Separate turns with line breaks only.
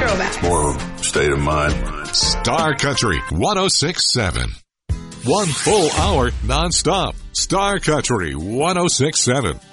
throwback.
More state of mind.
Star Country 106.7. 1 full hour nonstop. Star Country 106.7.